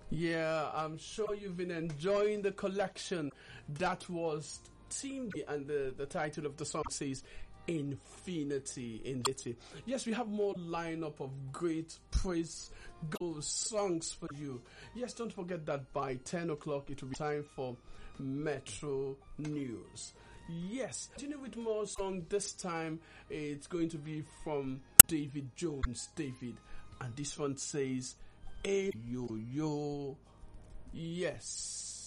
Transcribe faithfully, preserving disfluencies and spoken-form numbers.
Yeah, I'm sure you've been enjoying the collection. That was Team D, and the, the title of the song says Infinity. Infinity. Yes, we have more lineup of great praise gospel songs for you. Yes, don't forget that by ten o'clock it will be time for Metro News. Yes, continue with more song. This time it's going to be from David Jones. David, and this one says, "Hey yo yo." Yes.